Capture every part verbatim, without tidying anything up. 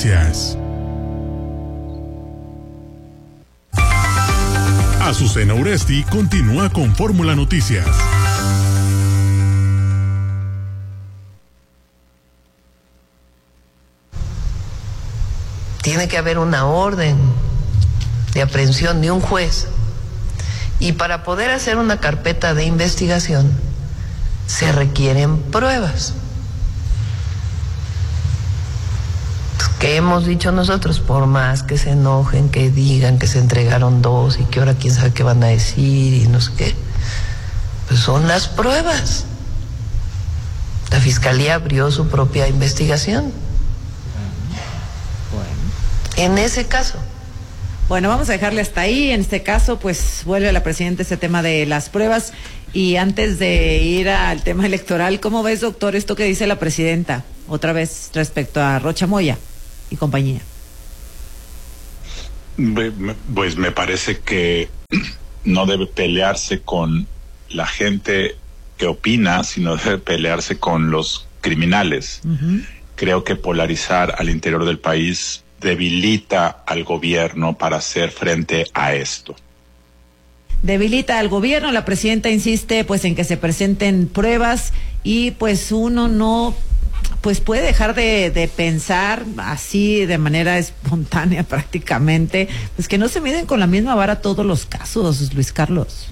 Noticias. Azucena Uresti continúa con Fórmula Noticias. Tiene que haber una orden de aprehensión de un juez, y para poder hacer una carpeta de investigación se requieren pruebas. ¿Qué hemos dicho nosotros? Por más que se enojen, que digan que se entregaron dos y que ahora quién sabe qué van a decir y no sé qué, pues son las pruebas. La Fiscalía abrió su propia investigación. Bueno. En ese caso. Bueno, vamos a dejarle hasta ahí. En este caso, pues vuelve a la presidenta ese tema de las pruebas. Y antes de ir al tema electoral, ¿cómo ves, doctor, esto que dice la presidenta? Otra vez respecto a Rocha Moya y compañía. Pues me parece que no debe pelearse con la gente que opina, sino debe pelearse con los criminales. Uh-huh. Creo que polarizar al interior del país debilita al gobierno para hacer frente a esto. Debilita al gobierno. La presidenta insiste pues en que se presenten pruebas y pues uno no pues puede dejar de, de pensar así de manera espontánea prácticamente, pues que no se miden con la misma vara todos los casos, Luis Carlos.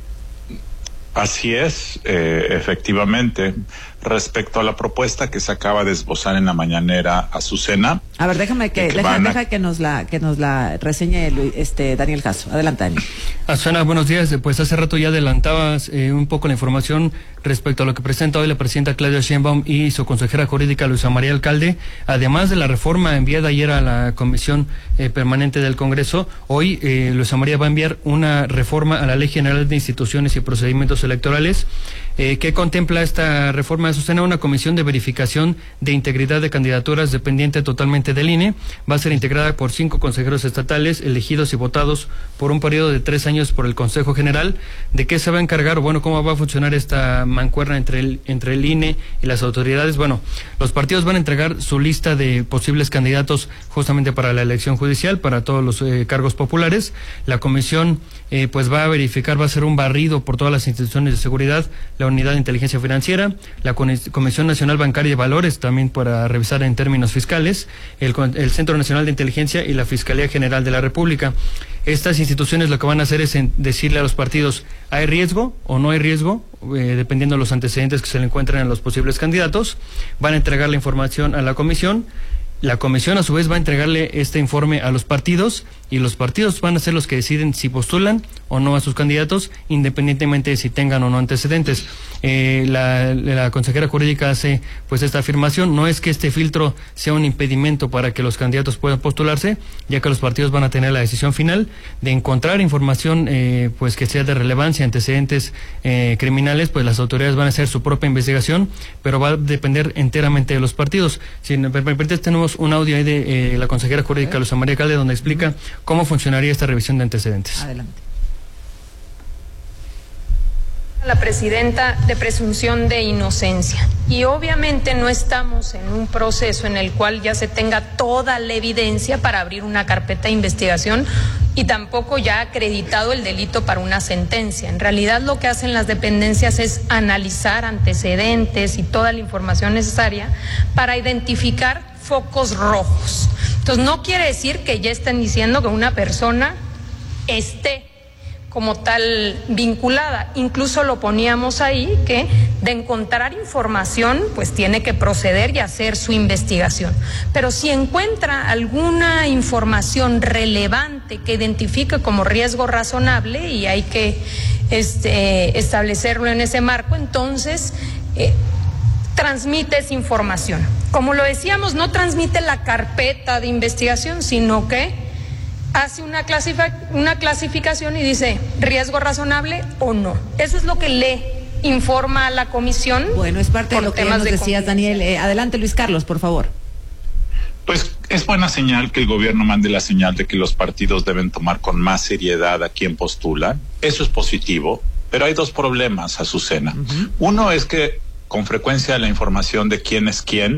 Así es, eh, efectivamente. Respecto a la propuesta que se acaba de esbozar en la mañanera, Azucena. A ver, déjame que, que deja, a... deja que nos la que nos la reseñe Luis, este Daniel Caso. Adelante, Daniel. Azucena, buenos días. Pues hace rato ya adelantabas eh, un poco la información respecto a lo que presenta hoy la presidenta Claudia Sheinbaum y su consejera jurídica Luisa María Alcalde. Además de la reforma enviada ayer a la Comisión eh, Permanente del Congreso, hoy eh, Luisa María va a enviar una reforma a la Ley General de Instituciones y Procedimientos Electorales. Eh, ¿Qué contempla esta reforma? Azucena, una comisión de verificación de integridad de candidaturas dependiente totalmente del I N E. Va a ser integrada por cinco consejeros estatales elegidos y votados por un periodo de tres años por el Consejo General. ¿De qué se va a encargar? Bueno, ¿cómo va a funcionar esta mancuerna entre el, entre el I N E y las autoridades? Bueno, los partidos van a entregar su lista de posibles candidatos justamente para la elección judicial, para todos los eh, cargos populares. La comisión eh, pues va a verificar, va a hacer un barrido por todas las instituciones de seguridad, la Unidad de Inteligencia Financiera, la Comisión Nacional Bancaria y Valores, también para revisar en términos fiscales, el, el Centro Nacional de Inteligencia y la Fiscalía General de la República. Estas instituciones lo que van a hacer es en decirle a los partidos, ¿hay riesgo o no hay riesgo? Eh, dependiendo de los antecedentes que se le encuentren a los posibles candidatos. Van a entregar la información a la comisión. La comisión a su vez va a entregarle este informe a los partidos y los partidos van a ser los que deciden si postulan o no a sus candidatos, independientemente de si tengan o no antecedentes. Eh, la, la consejera jurídica hace pues esta afirmación. No es que este filtro sea un impedimento para que los candidatos puedan postularse, ya que los partidos van a tener la decisión final de encontrar información eh, pues que sea de relevancia, antecedentes eh, criminales, pues las autoridades van a hacer su propia investigación, pero va a depender enteramente de los partidos. Si me permites, tenemos un audio ahí de eh, la consejera jurídica Luisa María Alcalde donde explica uh-huh. cómo funcionaría esta revisión de antecedentes. Adelante. La presidenta de presunción de inocencia, y obviamente no estamos en un proceso en el cual ya se tenga toda la evidencia para abrir una carpeta de investigación y tampoco ya acreditado el delito para una sentencia. En realidad lo que hacen las dependencias es analizar antecedentes y toda la información necesaria para identificar focos rojos. Entonces no quiere decir que ya estén diciendo que una persona esté como tal vinculada. Incluso lo poníamos ahí, que de encontrar información pues tiene que proceder y hacer su investigación, pero si encuentra alguna información relevante que identifique como riesgo razonable y hay que este, establecerlo en ese marco, entonces eh, transmite esa información. Como lo decíamos, no transmite la carpeta de investigación, sino que hace una, clasific- una clasificación y dice riesgo razonable o no. Eso es lo que le informa a la comisión. Bueno, es parte de lo que ya nos decías, Daniel. Eh, adelante, Luis Carlos, por favor. Pues es buena señal que el gobierno mande la señal de que los partidos deben tomar con más seriedad a quien postula. Eso es positivo, pero hay dos problemas, Azucena. Uh-huh. Uno es que con frecuencia la información de quién es quién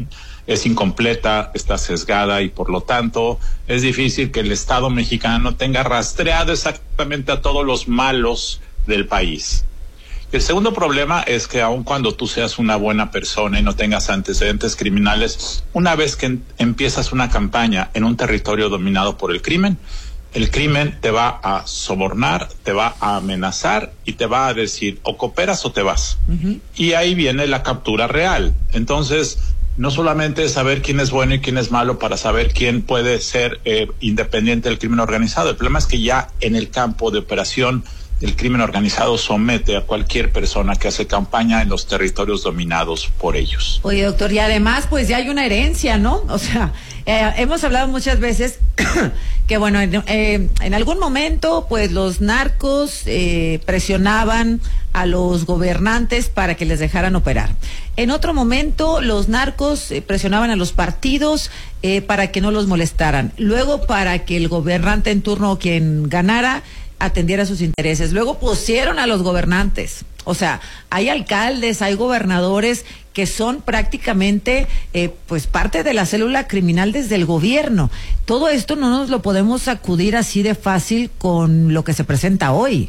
es incompleta, está sesgada y por lo tanto es difícil que el Estado mexicano tenga rastreado exactamente a todos los malos del país. El segundo problema es que aun cuando tú seas una buena persona y no tengas antecedentes criminales, una vez que en, empiezas una campaña en un territorio dominado por el crimen, el crimen te va a sobornar, te va a amenazar y te va a decir o cooperas o te vas. Uh-huh. Y ahí viene la captura real. Entonces, no solamente es saber quién es bueno y quién es malo para saber quién puede ser eh, independiente del crimen organizado. El problema es que ya en el campo de operación el crimen organizado somete a cualquier persona que hace campaña en los territorios dominados por ellos. Oye, doctor, y además pues ya hay una herencia, ¿no? O sea, eh, hemos hablado muchas veces que bueno, en, eh, en algún momento pues los narcos eh, presionaban a los gobernantes para que les dejaran operar. En otro momento los narcos eh, presionaban a los partidos eh, para que no los molestaran. Luego para que el gobernante en turno, quien ganara, atendiera sus intereses. Luego pusieron a los gobernantes. O sea, hay alcaldes, hay gobernadores que son prácticamente eh, pues parte de la célula criminal desde el gobierno. Todo esto no nos lo podemos sacudir así de fácil con lo que se presenta hoy.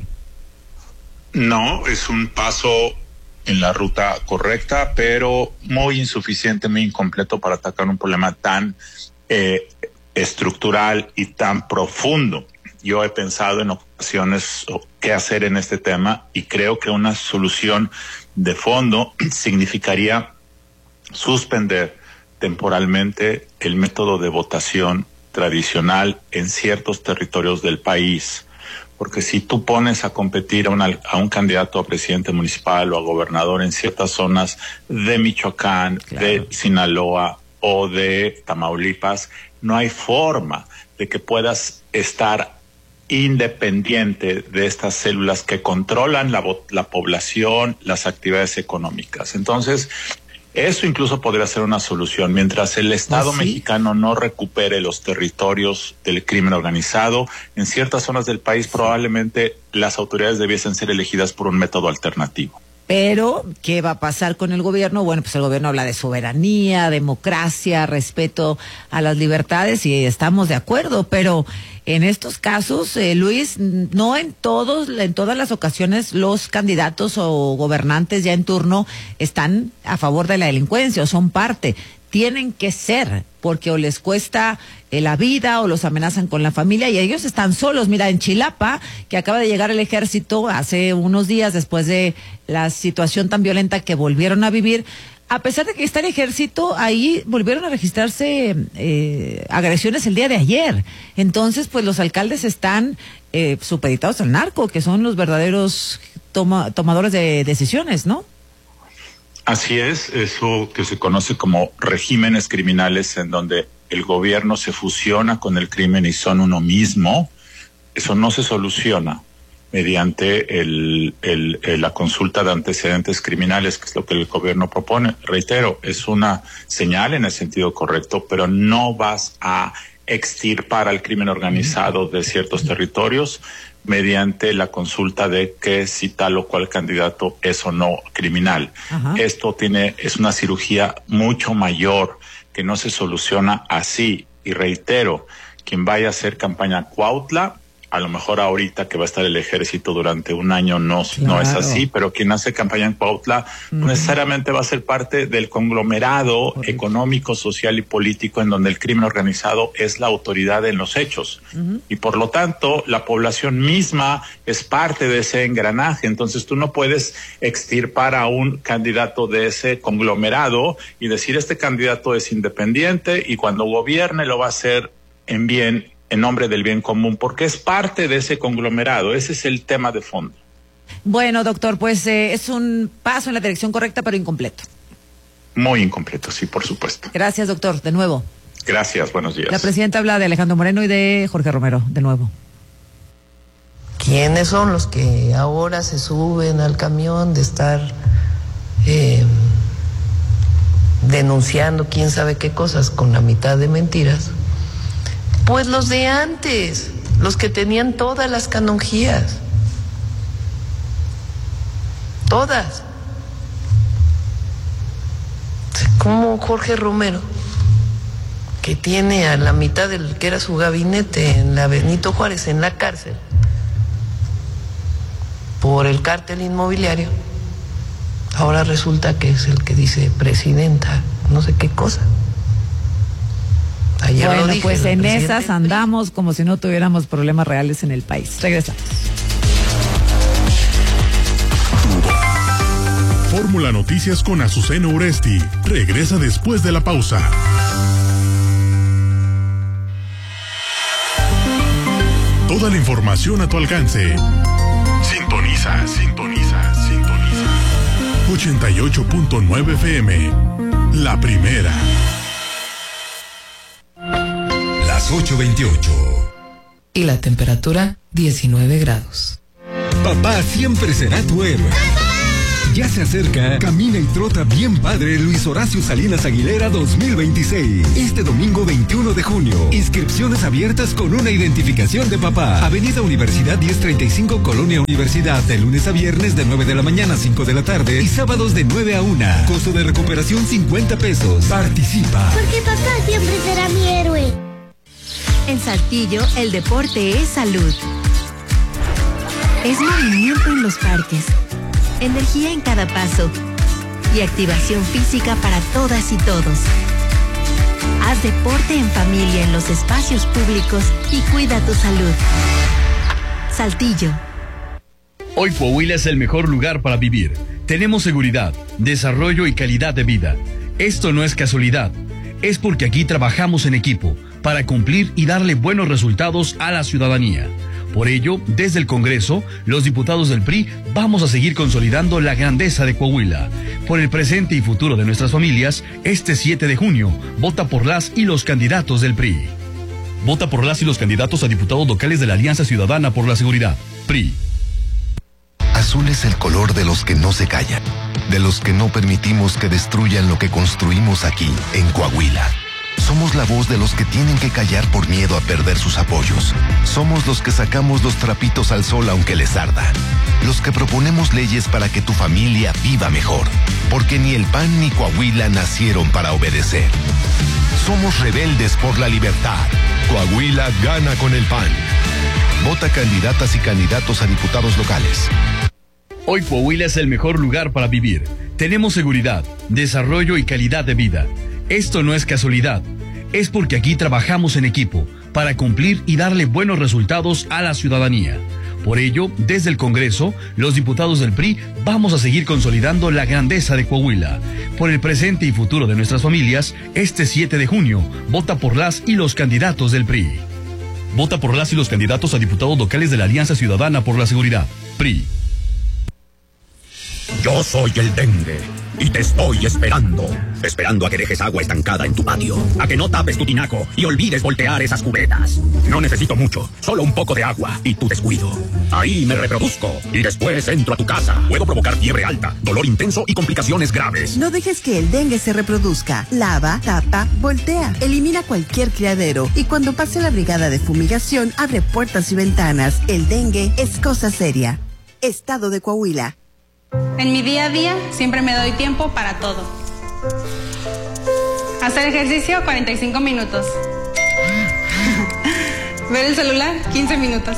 No, es un paso en la ruta correcta, pero muy insuficiente, muy incompleto para atacar un problema tan eh, estructural y tan profundo. Yo he pensado en ocasiones qué hacer en este tema y creo que una solución de fondo significaría suspender temporalmente el método de votación tradicional en ciertos territorios del país. Porque si tú pones a competir a, una, a un candidato a presidente municipal o a gobernador en ciertas zonas de Michoacán, claro, de Sinaloa o de Tamaulipas, no hay forma de que puedas estar independiente de estas células que controlan la, la población, las actividades económicas. Entonces, eso incluso podría ser una solución. Mientras el Estado ¿sí? mexicano no recupere los territorios del crimen organizado, en ciertas zonas del país probablemente las autoridades debiesen ser elegidas por un método alternativo. Pero, ¿qué va a pasar con el gobierno? Bueno, pues el gobierno habla de soberanía, democracia, respeto a las libertades y estamos de acuerdo, pero en estos casos, eh, Luis, no en todos, en todas las ocasiones los candidatos o gobernantes ya en turno están a favor de la delincuencia o son parte. Tienen que ser, porque o les cuesta eh, la vida o los amenazan con la familia y ellos están solos. Mira, en Chilapa, que acaba de llegar el ejército hace unos días después de la situación tan violenta que volvieron a vivir, a pesar de que está el ejército, ahí volvieron a registrarse eh, agresiones el día de ayer. Entonces, pues los alcaldes están eh, supeditados al narco, que son los verdaderos toma, tomadores de decisiones, ¿no? Así es, eso que se conoce como regímenes criminales en donde el gobierno se fusiona con el crimen y son uno mismo, eso no se soluciona mediante el, el, el, la consulta de antecedentes criminales, que es lo que el gobierno propone. Reitero, es una señal en el sentido correcto, pero no vas a extirpar al crimen organizado de ciertos territorios mediante la consulta de que si tal o cual candidato es o no criminal. Ajá. Esto tiene, es una cirugía mucho mayor que no se soluciona así. Y reitero, quien vaya a hacer campaña Cuautla, a lo mejor ahorita que va a estar el ejército durante un año no, claro. no es así, pero quien hace campaña en Cuautla uh-huh. no necesariamente va a ser parte del conglomerado Correcto. económico, social y político en donde el crimen organizado es la autoridad en los hechos. Uh-huh. Y por lo tanto, la población misma es parte de ese engranaje. Entonces tú no puedes extirpar a un candidato de ese conglomerado y decir este candidato es independiente y cuando gobierne lo va a hacer en bien en nombre del bien común, porque es parte de ese conglomerado. Ese es el tema de fondo. Bueno, doctor, pues eh, es un paso en la dirección correcta, pero incompleto. Muy incompleto, sí, por supuesto. Gracias, doctor, de nuevo. Gracias, buenos días. La presidenta habla de Alejandro Moreno y de Jorge Romero, de nuevo. ¿Quiénes son los que ahora se suben al camión de estar eh, denunciando quién sabe qué cosas con la mitad de mentiras? Pues los de antes, los que tenían todas las canonjías, todas, como Jorge Romero. que tiene a la mitad del que era su gabinete en la Benito Juárez, en la cárcel, por el cártel inmobiliario, ahora resulta que es el que dice presidenta, no sé qué cosa. Ayer bueno, lo dije, pues en esas P R I. andamos como si no tuviéramos problemas reales en el país. Regresamos. Fórmula Noticias con Azucena Uresti regresa después de la pausa. Toda la información a tu alcance. Sintoniza, sintoniza, sintoniza. ochenta y ocho punto nueve F M. La primera. Las ocho veintiocho. Y la temperatura diecinueve grados. Papá siempre será tu héroe. Ya se acerca Camina y Trota Bien Padre Luis Horacio Salinas Aguilera dos mil veintiséis. Este domingo veintiuno de junio. Inscripciones abiertas con una identificación de papá. Avenida Universidad diez treinta y cinco, Colonia Universidad. De lunes a viernes de nueve de la mañana a cinco de la tarde. Y sábados de nueve a una. Costo de recuperación cincuenta pesos. Participa. Porque papá siempre será mi héroe. En Saltillo, el deporte es salud. Es movimiento en los parques. Energía en cada paso y activación física para todas y todos. Haz deporte en familia en los espacios públicos y cuida tu salud. Saltillo. Hoy Coahuila es el mejor lugar para vivir. Tenemos seguridad, desarrollo y calidad de vida. Esto no es casualidad, es porque aquí trabajamos en equipo para cumplir y darle buenos resultados a la ciudadanía. Por ello, desde el Congreso, los diputados del P R I vamos a seguir consolidando la grandeza de Coahuila. Por el presente y futuro de nuestras familias, este siete de junio, vota por las y los candidatos del P R I. Vota por las y los candidatos a diputados locales de la Alianza Ciudadana por la Seguridad, P R I. Azul es el color de los que no se callan, de los que no permitimos que destruyan lo que construimos aquí, en Coahuila. Somos la voz de los que tienen que callar por miedo a perder sus apoyos. Somos los que sacamos los trapitos al sol aunque les arda. Los que proponemos leyes para que tu familia viva mejor. Porque ni el P A N ni Coahuila nacieron para obedecer. Somos rebeldes por la libertad. Coahuila gana con el P A N. Vota candidatas y candidatos a diputados locales. Hoy Coahuila es el mejor lugar para vivir. Tenemos seguridad, desarrollo y calidad de vida. Esto no es casualidad, es porque aquí trabajamos en equipo para cumplir y darle buenos resultados a la ciudadanía. Por ello, desde el Congreso, los diputados del P R I vamos a seguir consolidando la grandeza de Coahuila. Por el presente y futuro de nuestras familias, este siete de junio, vota por las y los candidatos del P R I. Vota por las y los candidatos a diputados locales de la Alianza Ciudadana por la Seguridad, P R I. Yo soy el dengue y te estoy esperando. Esperando a que dejes agua estancada en tu patio, a que no tapes tu tinaco y olvides voltear esas cubetas. No necesito mucho, solo un poco de agua y tu descuido. Ahí me reproduzco y después entro a tu casa. Puedo provocar fiebre alta, dolor intenso y complicaciones graves. No dejes que el dengue se reproduzca. Lava, tapa, voltea. Elimina cualquier criadero y cuando pase la brigada de fumigación, abre puertas y ventanas. El dengue es cosa seria. Estado de Coahuila. En mi día a día siempre me doy tiempo para todo. Hacer ejercicio cuarenta y cinco minutos. Ver el celular quince minutos.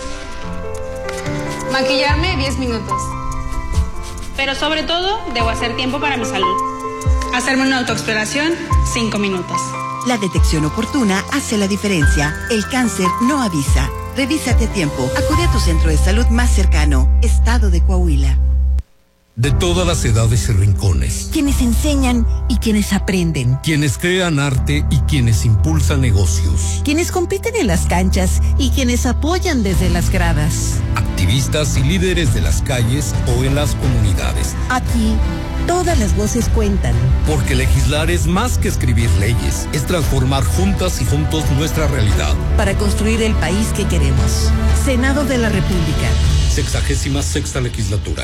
Maquillarme diez minutos. Pero sobre todo debo hacer tiempo para mi salud. Hacerme una autoexploración cinco minutos. La detección oportuna hace la diferencia. El cáncer no avisa. Revísate a tiempo. Acude a tu centro de salud más cercano. Estado de Coahuila. De todas las edades y rincones. Quienes enseñan y quienes aprenden. Quienes crean arte y quienes impulsan negocios. Quienes compiten en las canchas y quienes apoyan desde las gradas. Activistas y líderes de las calles o en las comunidades. Aquí, todas las voces cuentan. Porque legislar es más que escribir leyes. Es transformar juntas y juntos nuestra realidad. Para construir el país que queremos. Senado de la República. Sexagésima sexta legislatura.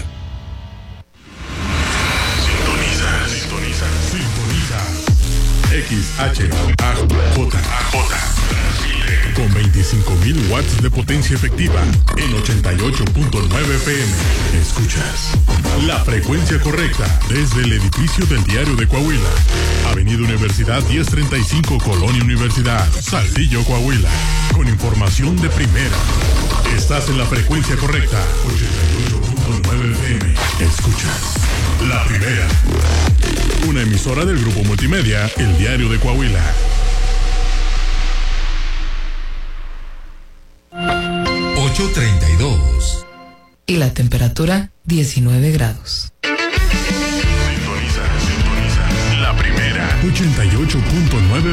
X H A J con veinticinco mil watts de potencia efectiva en ochenta y ocho punto nueve F M. Escuchas la frecuencia correcta desde el edificio del Diario de Coahuila. Avenida Universidad diez treinta y cinco, Colonia Universidad, Saltillo, Coahuila. Con información de primera. Estás en la frecuencia correcta. ochenta y ocho punto nueve F M. Escuchas la primera. Una emisora del Grupo Multimedia, El Diario de Coahuila. ocho treinta y dos. Y la temperatura diecinueve grados. Sintoniza, sintoniza. La primera. ochenta y ocho punto nueve